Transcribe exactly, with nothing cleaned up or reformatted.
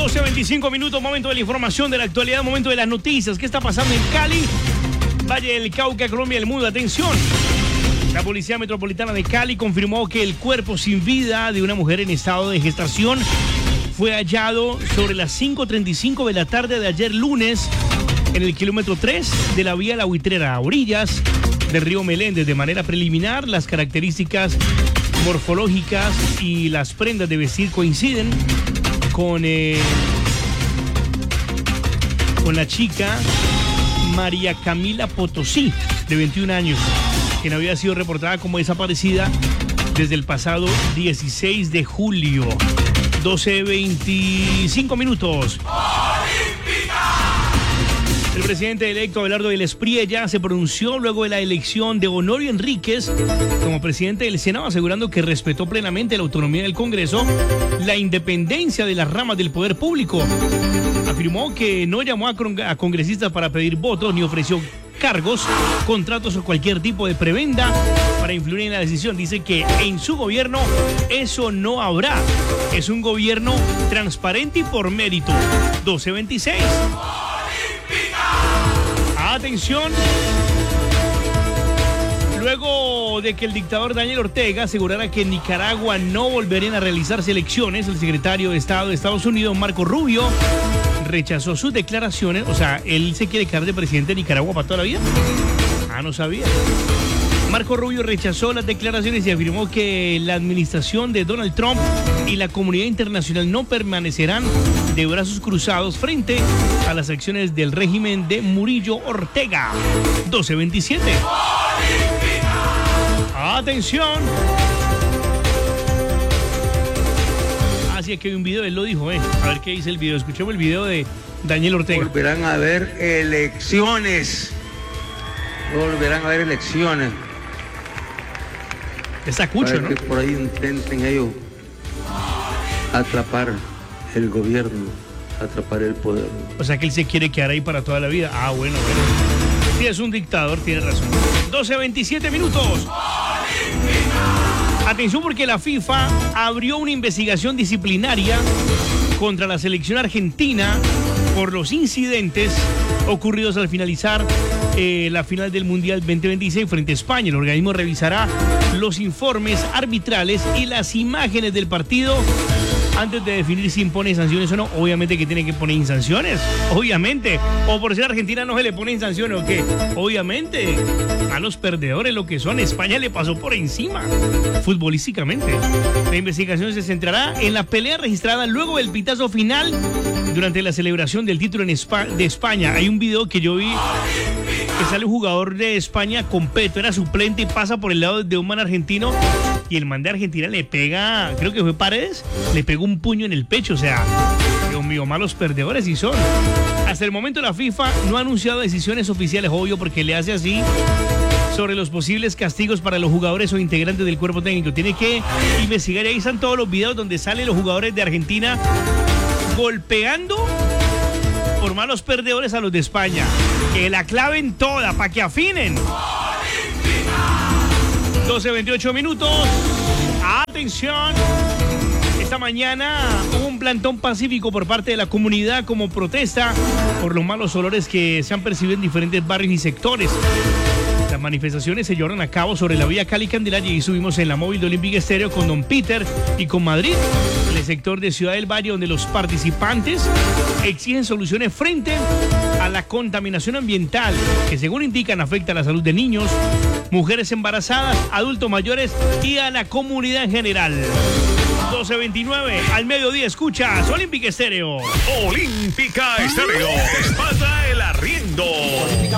doce veinticinco minutos, momento de la información de la actualidad, momento de las noticias. ¿Qué está pasando en Cali, Valle del Cauca, Colombia y el mundo? Atención. La Policía Metropolitana de Cali confirmó que el cuerpo sin vida de una mujer en estado de gestación fue hallado sobre las cinco treinta y cinco de la tarde de ayer lunes en el kilómetro tres de la vía La Buitrera, a orillas del río Meléndez. De manera preliminar, las características morfológicas y las prendas de vestir coinciden con, eh, con la chica María Camila Potosí, de veintiún años, quien había sido reportada como desaparecida desde el pasado dieciséis de julio. doce veinticinco minutos. El presidente electo Abelardo del Espriella se pronunció luego de la elección de Honorio Enríquez como presidente del Senado, asegurando que respetó plenamente la autonomía del Congreso, la independencia de las ramas del poder público. Afirmó que no llamó a, con- a congresistas para pedir votos ni ofreció cargos, contratos o cualquier tipo de prebenda para influir en la decisión. Dice que en su gobierno eso no habrá. Es un gobierno transparente y por mérito. doce veintiséis. Atención. Luego de que el dictador Daniel Ortega asegurara que en Nicaragua no volverían a realizarse elecciones, el secretario de Estado de Estados Unidos, Marco Rubio, rechazó sus declaraciones. O sea, él se quiere quedar de presidente de Nicaragua para toda la vida. Ah, no sabía. Marco Rubio rechazó las declaraciones y afirmó que la administración de Donald Trump y la comunidad internacional no permanecerán de brazos cruzados frente a las acciones del régimen de Murillo Ortega. doce veintisiete. Atención. Así es que hay un video, él lo dijo, eh. A ver qué dice el video. Escuchemos el video de Daniel Ortega. Volverán a haber elecciones. Volverán a haber elecciones. Está cucho, para ¿no? que por ahí intenten ellos atrapar el gobierno, atrapar el poder. O sea que él se quiere quedar ahí para toda la vida. Ah, bueno, bueno. Si es un dictador, tiene razón. doce veintisiete minutos. Atención, porque la FIFA abrió una investigación disciplinaria contra la selección argentina por los incidentes ocurridos al finalizar eh, la final del Mundial veinte veintiséis frente a España. El organismo revisará los informes arbitrales y las imágenes del partido antes de definir si impone sanciones o no. Obviamente que tiene que poner sanciones, obviamente. O por ser Argentina no se le ponen sanciones o qué. Obviamente, a los perdedores lo que son. España le pasó por encima, futbolísticamente. La investigación se centrará en la pelea registrada luego del pitazo final durante la celebración del título en Espa- de España. Hay un video que yo vi que sale un jugador de España con peto, era suplente y pasa por el lado de un man argentino y el man de Argentina le pega, creo que fue Paredes, le pegó un puño en el pecho. O sea, Dios mío, malos perdedores y son. Hasta el momento la FIFA no ha anunciado decisiones oficiales, obvio, porque le hace así, sobre los posibles castigos para los jugadores o integrantes del cuerpo técnico. Tiene que investigar y ahí están todos los videos donde salen los jugadores de Argentina golpeando por malos perdedores a los de España. Que la claven toda para que afinen. doce veintiocho minutos. Atención. Esta mañana hubo un plantón pacífico por parte de la comunidad como protesta por los malos olores que se han percibido en diferentes barrios y sectores. Las manifestaciones se llevaron a cabo sobre la vía Cali-Candelaria y subimos en la móvil de Olympic Estéreo con Don Peter y con Madrid, en el sector de Ciudad del Valle, donde los participantes exigen soluciones frente a la contaminación ambiental, que según indican afecta a la salud de niños, mujeres embarazadas, adultos mayores y a la comunidad en general. doce veintinueve, al mediodía escuchas Olympic Estéreo. Olímpica Estéreo. Espata el arriendo.